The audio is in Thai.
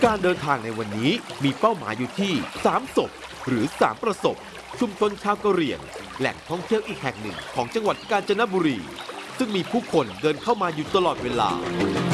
การเดินทางในวันนี้มีเป้าหมายอยู่ที่3ศพหรือ3ประสบชุมชนชาวกะเหรี่ยงแหล่งท่องเที่ยวอีกแห่งหนึ่งของจังหวัดกาญจนบุรีซึ่งมีผู้คนเดินเข้ามาอยู่ตลอดเวลา